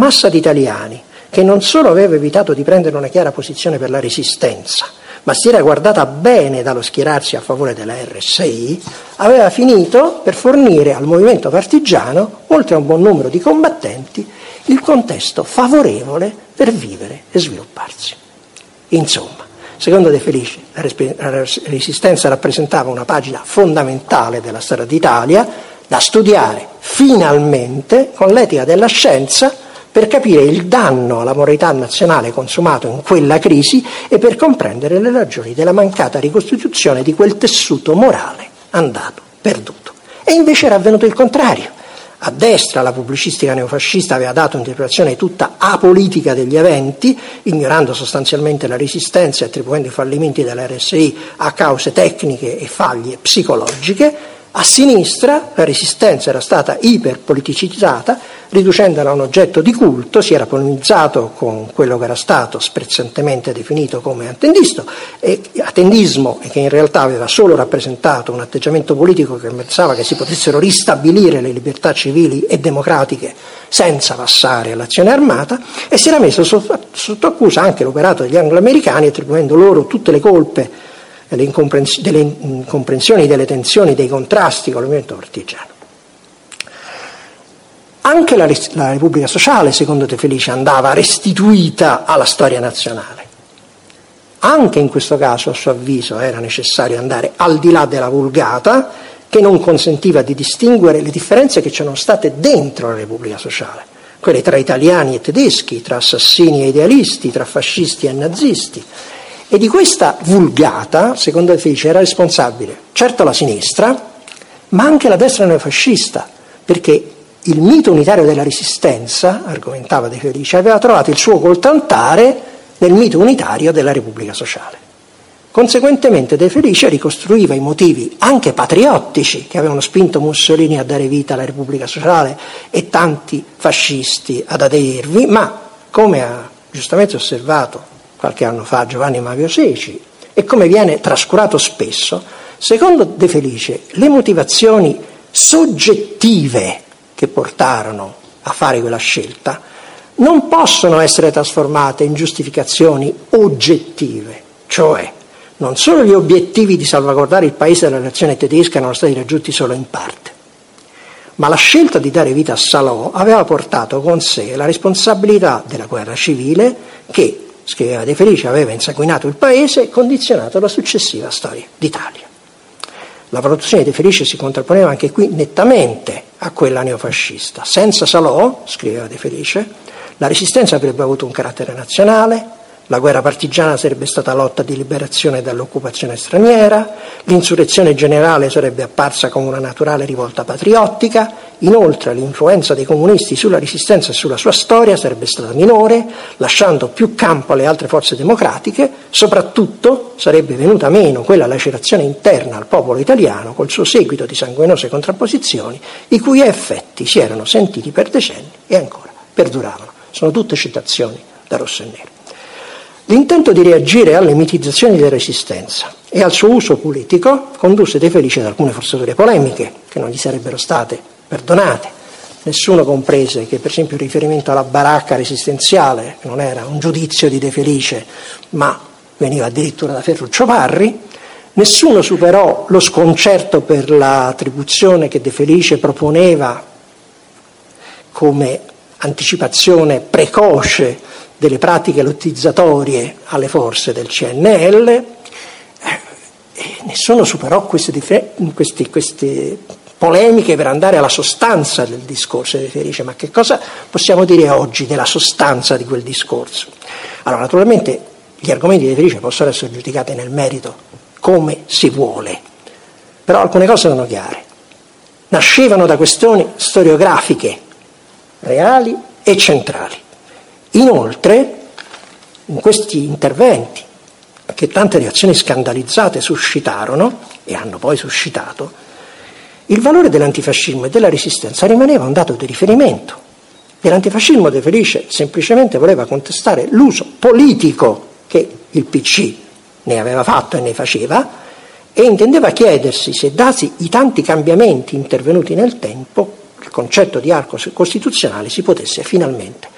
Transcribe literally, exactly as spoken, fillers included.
massa di italiani che non solo aveva evitato di prendere una chiara posizione per la resistenza, ma si era guardata bene dallo schierarsi a favore della erre esse i, aveva finito per fornire al movimento partigiano, oltre a un buon numero di combattenti, il contesto favorevole per vivere e svilupparsi. Insomma, secondo De Felice, la, res- la resistenza rappresentava una pagina fondamentale della storia d'Italia, da studiare finalmente con l'etica della scienza per capire il danno alla moralità nazionale consumato in quella crisi e per comprendere le ragioni della mancata ricostituzione di quel tessuto morale andato perduto. E invece era avvenuto il contrario. A destra la pubblicistica neofascista aveva dato un'interpretazione tutta apolitica degli eventi, ignorando sostanzialmente la resistenza e attribuendo i fallimenti dell'erre esse i a cause tecniche e faglie psicologiche. A sinistra la resistenza era stata iperpoliticizzata, riducendola a un oggetto di culto, si era polemizzato con quello che era stato sprezzantemente definito come attendismo, e, attendismo e che in realtà aveva solo rappresentato un atteggiamento politico che pensava che si potessero ristabilire le libertà civili e democratiche senza passare all'azione armata, e si era messo sotto, sotto accusa anche l'operato degli angloamericani, attribuendo loro tutte le colpe delle incomprensioni, delle tensioni, dei contrasti con il movimento partigiano. Anche la, la Repubblica Sociale, secondo De Felice, andava restituita alla storia nazionale. Anche in questo caso, a suo avviso, era necessario andare al di là della vulgata, che non consentiva di distinguere le differenze che c'erano state dentro la Repubblica Sociale, quelle tra italiani e tedeschi, tra assassini e idealisti, tra fascisti e nazisti. E di questa vulgata, secondo De Felice, era responsabile certo la sinistra, ma anche la destra neofascista, perché il mito unitario della resistenza, argomentava De Felice, aveva trovato il suo coltantare nel mito unitario della Repubblica Sociale. Conseguentemente De Felice ricostruiva i motivi anche patriottici che avevano spinto Mussolini a dare vita alla Repubblica Sociale e tanti fascisti ad aderirvi, ma, come ha giustamente osservato qualche anno fa Giovanni Mavio Seci, e come viene trascurato spesso, secondo De Felice le motivazioni soggettive che portarono a fare quella scelta non possono essere trasformate in giustificazioni oggettive, cioè non solo gli obiettivi di salvaguardare il paese dalla reazione tedesca erano stati raggiunti solo in parte, ma la scelta di dare vita a Salò aveva portato con sé la responsabilità della guerra civile che, scriveva De Felice, aveva insanguinato il paese e condizionato la successiva storia d'Italia. La valutazione di De Felice si contrapponeva anche qui nettamente a quella neofascista. Senza Salò, scriveva De Felice, la resistenza avrebbe avuto un carattere nazionale, la guerra partigiana sarebbe stata lotta di liberazione dall'occupazione straniera, l'insurrezione generale sarebbe apparsa come una naturale rivolta patriottica, inoltre l'influenza dei comunisti sulla resistenza e sulla sua storia sarebbe stata minore, lasciando più campo alle altre forze democratiche, soprattutto sarebbe venuta meno quella lacerazione interna al popolo italiano col suo seguito di sanguinose contrapposizioni, i cui effetti si erano sentiti per decenni e ancora perduravano. Sono tutte citazioni da Rosso e Nero. L'intento di reagire alle mitizzazioni della resistenza e al suo uso politico condusse De Felice ad alcune forzature polemiche che non gli sarebbero state perdonate. Nessuno comprese che, per esempio, il riferimento alla baracca resistenziale non era un giudizio di De Felice, ma veniva addirittura da Ferruccio Parri. Nessuno superò lo sconcerto per l'attribuzione che De Felice proponeva come anticipazione precoce delle pratiche lottizzatorie alle forze del C N L, eh, e nessuno superò queste, differ- queste, queste polemiche per andare alla sostanza del discorso di De Felice. Ma che cosa possiamo dire oggi della sostanza di quel discorso? Allora, naturalmente gli argomenti di De Felice possono essere giudicati nel merito come si vuole, però alcune cose sono chiare. Nascevano da questioni storiografiche, reali e centrali. Inoltre, in questi interventi, che tante reazioni scandalizzate suscitarono, e hanno poi suscitato, il valore dell'antifascismo e della resistenza rimaneva un dato di riferimento. Dell'antifascismo De Felice semplicemente voleva contestare l'uso politico che il P C ne aveva fatto e ne faceva, e intendeva chiedersi se, dati i tanti cambiamenti intervenuti nel tempo, il concetto di arco costituzionale si potesse finalmente